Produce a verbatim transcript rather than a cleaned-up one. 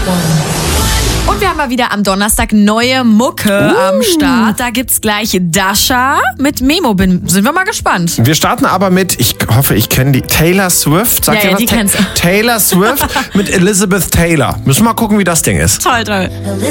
Und wir haben mal wieder am Donnerstag neue Mucke Uh. am Start. Da gibt's gleich Dasha mit Memo. Bin, sind wir mal gespannt. Wir starten aber mit, ich hoffe, ich kenne die, Taylor Swift. Sagt Ja, ihr ja, was? die Ta- kennst du. Taylor Swift mit Elizabeth Taylor. Müssen wir mal gucken, wie das Ding ist. Toll, toll. Elizabeth